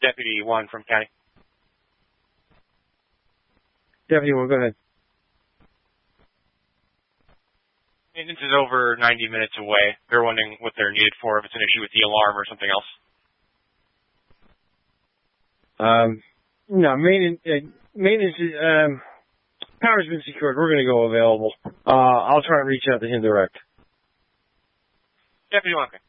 Deputy 1 from County. Deputy 1, go ahead. Maintenance is over 90 minutes away. They're wondering what they're needed for, if it's an issue with the alarm or something else. No, maintenance power's been secured. We're going to go available. I'll try and reach out to him direct. Deputy 1, okay.